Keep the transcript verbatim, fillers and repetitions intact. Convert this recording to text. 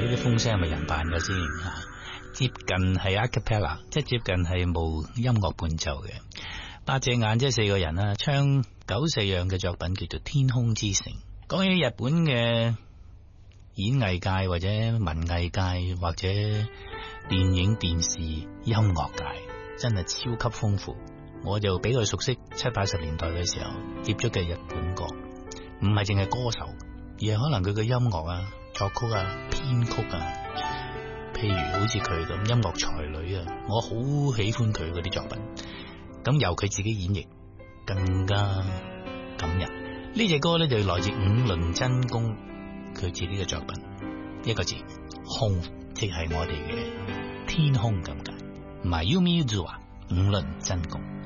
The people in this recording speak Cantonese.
啲風聲係咪人扮嘅先？接近係 a cappella， 即係接近係冇音樂伴奏嘅。八隻眼即係四個人啦，唱九四樣嘅作品叫做《天空之城》。講起日本嘅演藝界或者文藝界或者電影電視音樂界，真係超級豐富。我就比較熟悉七八十年代嘅時候接觸嘅日本歌，唔係淨係歌手，而係可能佢嘅音樂啊、作曲啊、編曲啊，譬如好似佢咁音樂才女啊，我好喜歡佢嗰啲作品。咁由佢自己演繹更加感人。呢隻歌咧就來自五輪真弓佢自己嘅作品，一個字空，即係我哋嘅天空咁解。Mayumi Uzu 話五輪真弓。